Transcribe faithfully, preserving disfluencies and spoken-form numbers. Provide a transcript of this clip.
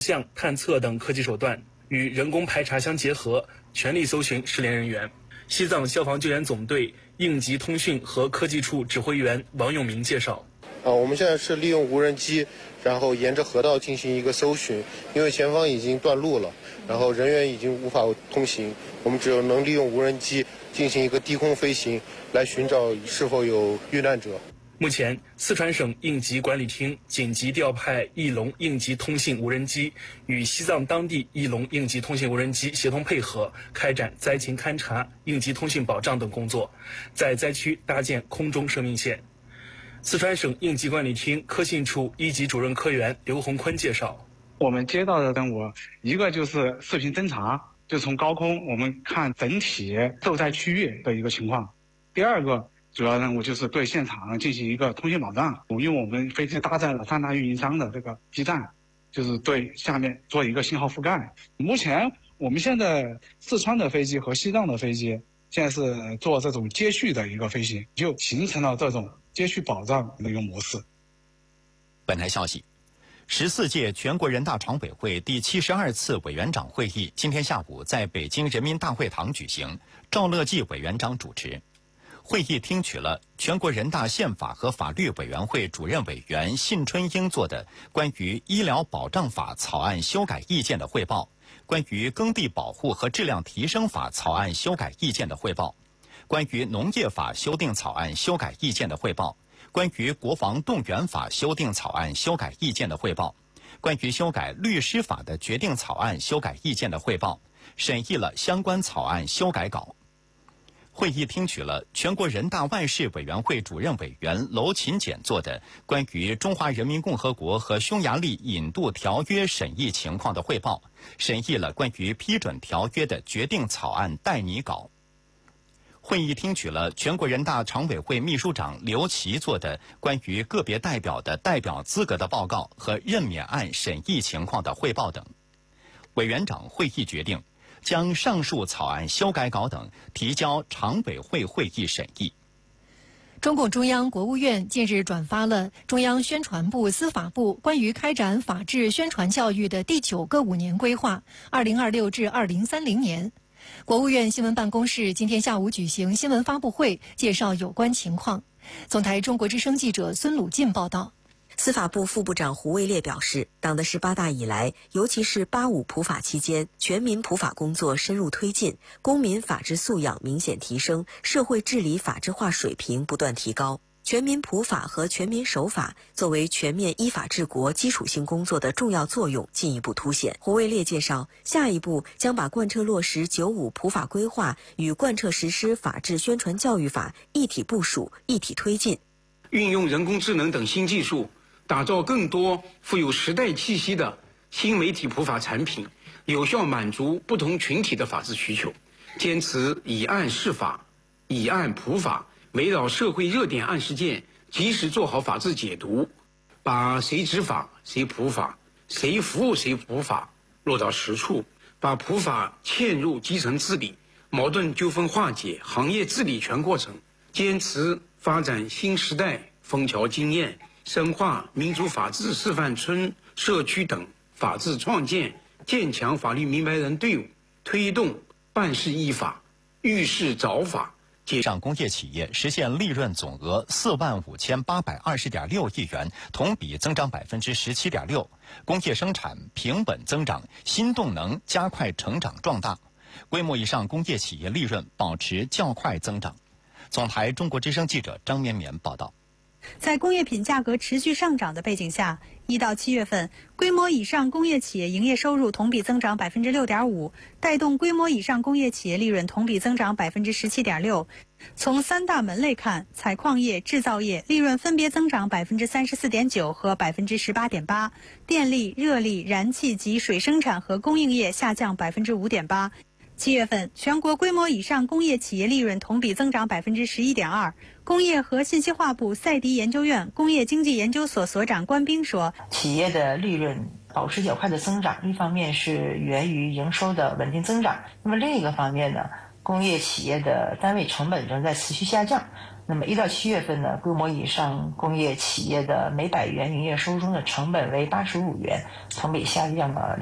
像探测等科技手段，与人工排查相结合，全力搜寻失联人员。西藏消防救援总队应急通讯和科技处指挥员王永明介绍。 啊，我们现在是利用无人机，然后沿着河道进行一个搜寻，因为前方已经断路了，然后人员已经无法通行，我们只有能利用无人机进行一个低空飞行，来寻找是否有遇难者。 目前，四川省应急管理厅紧急调派翼龙应急通信无人机与西藏当地翼龙应急通信无人机协同配合，开展灾情勘察、应急通信保障等工作，在灾区搭建空中生命线。四川省应急管理厅科信处一级主任科员刘洪坤介绍： 我们接到的任务，一个就是视频侦查，就从高空我们看整体受灾区域的一个情况；第二个主要任务就是对现场进行一个通信保障，因为我们飞机搭载了三大运营商的这个基站，就是对下面做一个信号覆盖。目前我们现在四川的飞机和西藏的飞机现在是做这种接续的一个飞行，就形成了这种接续保障的一个模式。 本台消息，十四届全国人大常委会第七十二次委员长会议今天下午在北京人民大会堂举行，赵乐际委员长主持。会议听取了全国人大宪法和法律委员会主任委员信春英做的关于医疗保障法草案修改意见的汇报，关于耕地保护和质量提升法草案修改意见的汇报，关于农业法修订草案修改意见的汇报，关于国防动员法修订草案修改意见的汇报，关于修改律师法的决定草案修改意见的汇报，审议了相关草案修改稿。会议听取了全国人大外事委员会主任委员娄勤俭做的关于中华人民共和国和匈牙利引渡条约审议情况的汇报，审议了关于批准条约的决定草案代拟稿。会议听取了全国人大常委会秘书长刘奇做的关于个别代表的代表资格的报告和任免案审议情况的汇报等。委员长会议决定将上述草案修改稿等提交常委会会议审议。 中共中央、国务院近日转发了中央宣传部、司法部关于开展法治宣传教育的第九个五年规划（二零二六至二零三零年）。国务院新闻办公室今天下午举行新闻发布会，介绍有关情况。总台中国之声记者孙鲁进报道。 司法部副部长胡卫烈表示，党的十八大以来，尤其是八五普法期间，全民普法工作深入推进，公民法治素养明显提升，社会治理法治化水平不断提高。全民普法和全民守法作为全面依法治国基础性工作的重要作用进一步凸显。胡卫烈介绍，下一步将把贯彻落实九五普法规划与贯彻实施法治宣传教育法一体部署、一体推进， 运用人工智能等新技术，打造更多富有时代气息的新媒体普法产品，有效满足不同群体的法治需求。坚持以案释法、以案普法，围绕社会热点案事件，及时做好法治解读，把谁执法、谁普法、谁服务谁普法落到实处，把普法嵌入基层治理、矛盾纠纷化解、行业治理全过程。坚持发展新时代枫桥经验，深化民主法治示范村、社区等法治创建，建强法律明白人队伍，推动办事依法、遇事找法。 上工业企业实现利润总额四万五千八百二十点六亿元，同比增长百分之十七点六，工业生产平稳增长，新动能加快成长壮大，规模以上工业企业利润保持较快增长。总台中国之声记者张绵绵报道。 在工业品价格持续上涨的背景下，一到七月份，规模以上工业企业营业收入同比增长百分之六点五，带动规模以上工业企业利润同比增长百分之十七点六。从三大门类看，采矿业、制造业利润分别增长百分之三十四点九和百分之十八点八，电力、热力、燃气及水生产和供应业下降百分之五点八。七月份，全国规模以上工业企业利润同比增长百分之十一点二。工业和信息化部赛迪研究院工业经济研究所所长关斌说， 企业的利润保持较快的增长，一方面是源于营收的稳定增长，那么另一个方面呢，工业企业的单位成本正在持续下降， 那么一到七月份呢，规模以上工业企业的每百元营业收入中的成本为八十五元，同比下降了